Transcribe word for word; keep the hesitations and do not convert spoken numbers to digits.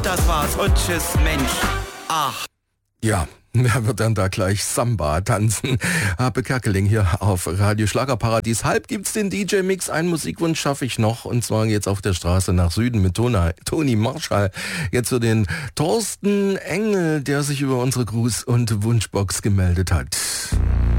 das war's. Und tschüss, Mensch. Ach. Ja, wer wird dann da gleich Samba tanzen? Habe Kerkeling hier auf Radio Schlagerparadies. Halb gibt's den D J-Mix. Einen Musikwunsch schaffe ich noch. Und zwar jetzt auf der Straße nach Süden mit Tona, Toni Marschall. Jetzt für den Thorsten Engel, der sich über unsere Gruß- und Wunschbox gemeldet hat.